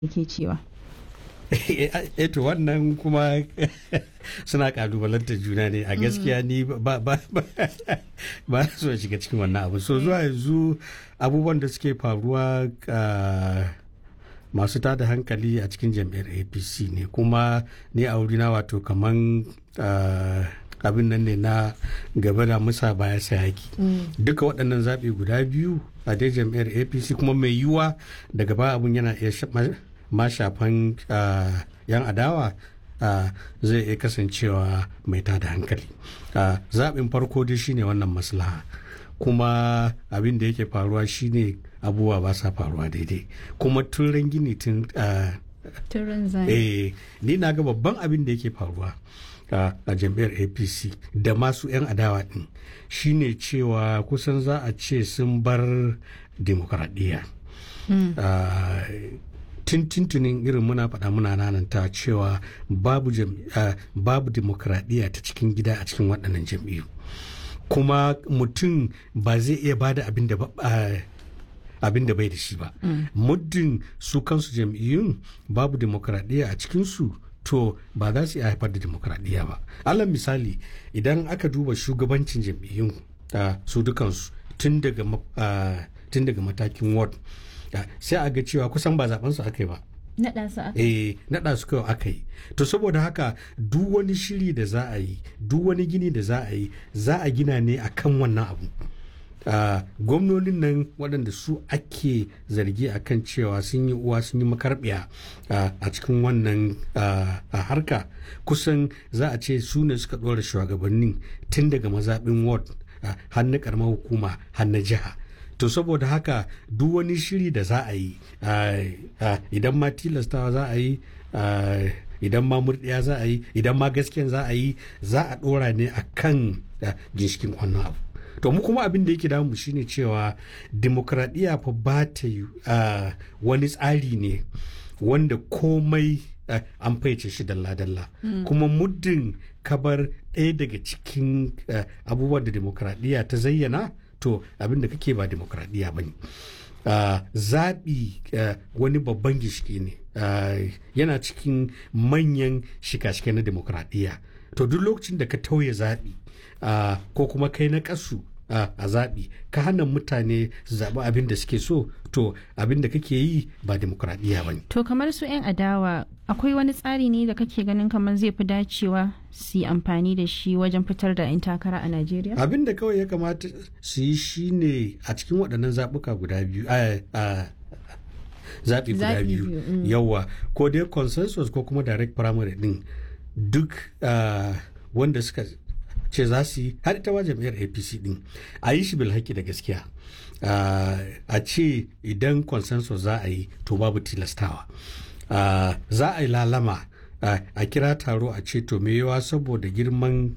yake cewa. To wannan kuma suna kalubalantar juna ne a gaskiya ni ba so shiga cikin wannan abu. So zuwa yanzu abubuwan da suke faruwa masu tada hankali a cikin jam'iyyar APC ne, kuma ni a wurina wato kaman abin nan ne na gaba da musa baya sai haki. Duka waɗannan zaɓe guda biyu a dai jam'iyyar APC, kuma mai yiwuwa daga ba abun yana iya ma shafan yan adawa zai iya kasancewa mai tada hankali. Zaɓin farko dai shine wannan maslaha, kuma abin da yake faruwa shine abubuwa ba sa faruwa daidai, kuma tun rangini tun ni na ga babban abin da yake faruwa a jam'iyyar APC da masu 'yan adawa din shine cewa kusan za a ce sun bar demokradiyya. Tuntunin irin muna faɗa muna nananta cewa babu demokradiyya ta cikin gida a cikin waɗannan jam'iyyu, kuma mutum ba zai iya bada abin da bai da shi ba. Muddin su kansu jam'iyyun babu demokradiyya a cikinsu, to ba za su iya haifar da demokradiyya ba. Alal misali, idan aka duba shugabancin jam'iyyun su dukansu tun daga matakin ward, sai a ga cewa kusan ba zaben su aka yi ba, naɗa su kawai aka yi. To saboda haka duk wani shiri da za a yi, duk wani gini da za a yi, za a gina ne akan wannan abu. Gwamnonin nan waɗanda su ake zargi akan cewa sun yi uwa sun yi makarbiya a cikin wannan harka, kusan za a ce su ne suka ɗora shugabannin tun daga mazaɓin ward har na ƙaramar hukuma har na jiha. To saboda haka duk wani shiri da za a yi, idan ma tilastawa za a yi, idan ma murɗiya za a yi, idan ma gaskiyan za a yi, za a ɗora ne a kan ginshikin wannan abu. To mu kuma abin da yake damu shine cewa demokradiyya fa ba ta yi wani tsari ne wanda komai an faice shi dalla-dalla. Kuma muddin kabar ɗaya daga cikin abubuwan da demokradiyya ta zayyana, to abin da kake ba demokradiyya ba ne. Zaɓi wani babban gishiki ne, yana cikin manyan shika-shika na demokradiyya. To duk lokacin da ka tauye zaɓi ko kuma kai na ƙasu a zaɓi, ka hana mutane su zaɓi abin da suke so, to abin da kake yi ba demokradiyya ba ne. To kamar su 'yan adawa, akwai wani tsari ne da kake ganin kamar zai fi dacewa su yi amfani da shi wajen fitar da 'yan takara a Najeriya? Abin da kawai ya kamata su yi shi ne a cikin waɗannan zaɓuka guda biyu, zaɓi guda biyu, yawa, ko dai consensus ko kuma direct primary ɗin, duk wanda suka ce za su yi, har ita ma jam'iyyar APC ɗin, a yi shi bilhaki da gaskiya. A ce idan consensus za a yi, to babu tilastawa. Za a yi lalama, a kira taro a ce to me yawa saboda girman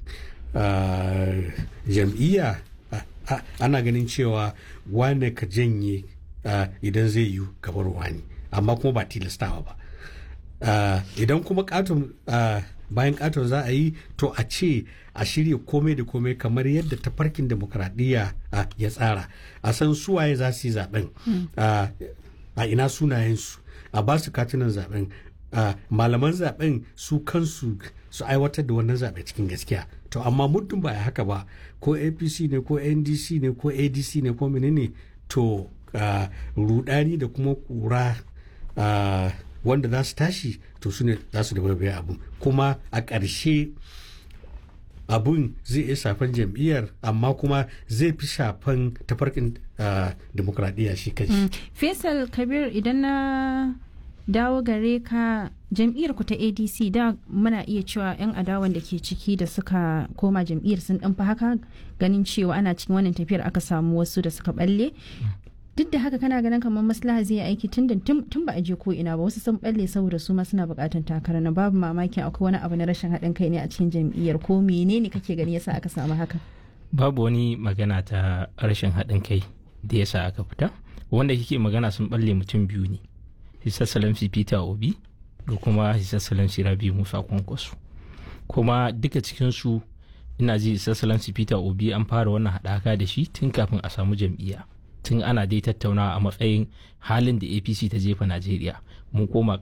jam'iyya ana ganin cewa wane ka janye idan zai yi gabar wani, amma kuma ba tilastawa ba. Idan kuma bayan katon za a yi, to a ce a shirya komai da komai kamar yadda tafarkin demokradiyya ya tsara, a san suwaye za su yi zaben, a ina sunayensu, a ba su katunan zaben, malaman zaben su kansu su aiwatar da wannan zaɓe cikin gaskiya. To amma muddin ba a haka ba, ko APC ne ko NDC ne ko ADC ne ko menene, to rudani da kuma kura wanda za su tashi, to su ne za su da baibaye abu, kuma a ƙarshe abun zai iya shafan jam'iyyar, amma kuma zai fi shafan tafarkin demokradiyya shi kanshi. Faisal Kabir, idan na dawo gare ka, jam'iyyar ku ta ADC da muna iya cewa 'yan adawan da ke ciki da suka koma jam'iyyar sun ɗan fi haka, ganin cewa ana cikin wannan tafiyar aka samu wasu da suka balle. Duk da haka kana ganin kamar maslaha zai aiki tun ba a je ko ina ba, wasu sun balle saboda su ma suna buƙatar takara na, babu mamakin akwai wani abu na rashin haɗin kai ne a cikin jam'iyyar, ko menene kake gani yasa aka samu haka? Babu wani magana ta rashin haɗin kai da yasa aka fita. Wanda kike magana sun balle mutum biyu ne, His Excellency Peter Obi da kuma His Excellency Rabi Musa Kwankwaso. Kuma duka cikinsu ina ji His Excellency Peter Obi an fara wannan haɗaka da shi tun kafin a samu jam'iyya. Tun ana dai tattaunawa a matsayin halin da APC ta jefa Najeriya, mun koma